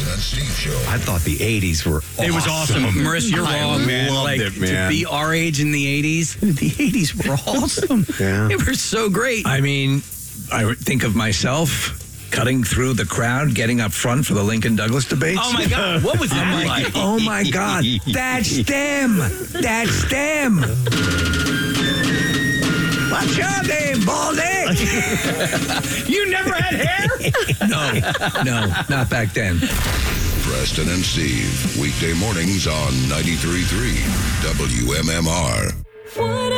Preston and Steve Show. I thought the 80s were awesome. It was awesome. Marissa, you're wrong, man. Loved it, man. To be our age in the 80s, the 80s were awesome. Yeah. They were so great. I mean, I think of myself cutting through the crowd, getting up front for the Lincoln Douglas debates. Oh, my God. What was that like? Oh, my God. That's them. That's them. What's your name, Baldy? You never had hair? No, not back then. Preston and Steve, weekday mornings on 93.3 WMMR.